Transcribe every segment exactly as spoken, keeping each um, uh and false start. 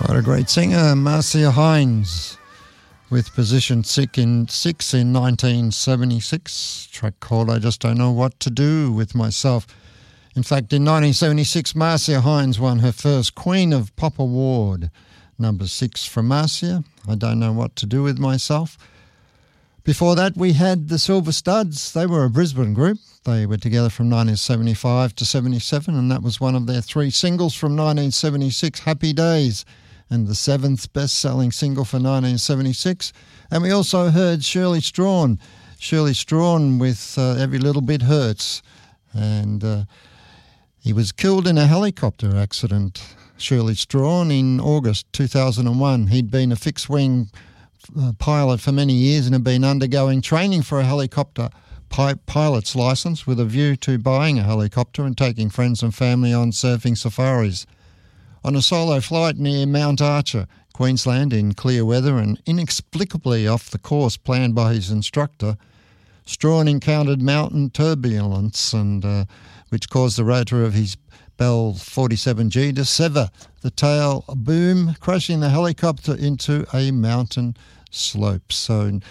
What a great singer, Marcia Hines, with position six in, six in nineteen seventy-six. Track called I Just Don't Know What to Do With Myself. In fact, in nineteen seventy-six, Marcia Hines won her first Queen of Pop Award. Number six from Marcia, I Don't Know What to Do With Myself. Before that, we had the Silver Studs. They were a Brisbane group. They were together from nineteen seventy-five to seventy-seven, and that was one of their three singles from nineteen seventy-six, Happy Days, and the seventh best-selling single for nineteen seventy-six. And we also heard Shirley Strawn. Shirley Strawn with uh, Every Little Bit Hurts. And uh, he was killed in a helicopter accident, Shirley Strawn, in August two thousand one. He'd been a fixed-wing uh, pilot for many years and had been undergoing training for a helicopter pi- pilot's licence with a view to buying a helicopter and taking friends and family on surfing safaris. On a solo flight near Mount Archer, Queensland, in clear weather and inexplicably off the course planned by his instructor, Strawn encountered mountain turbulence, and uh, which caused the rotor of his Bell forty-seven G to sever the tail boom, crashing the helicopter into a mountain slope. So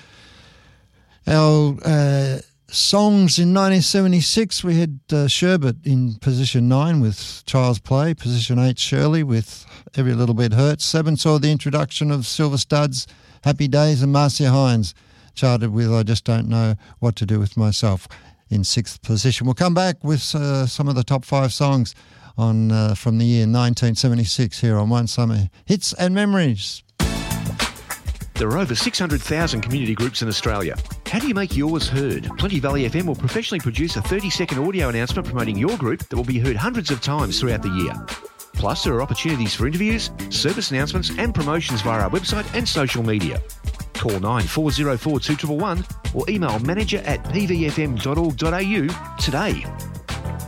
our uh, songs in nineteen seventy-six, we had uh, Sherbet in position nine with Child's Play, position eight Shirley with Every Little Bit Hurts. Seven saw the introduction of Silver Studs, Happy Days, and Marcia Hines charted with I Just Don't Know What to Do With Myself in sixth position. We'll come back with uh, some of the top five songs on uh, from the year nineteen seventy-six here on One Summer Hits and Memories. There are over six hundred thousand community groups in Australia. How do you make yours heard? Plenty Valley F M will professionally produce a thirty-second audio announcement promoting your group that will be heard hundreds of times throughout the year. Plus, there are opportunities for interviews, service announcements and promotions via our website and social media. Call nine four zero four two one one one or email manager at p v f m dot org dot a u today.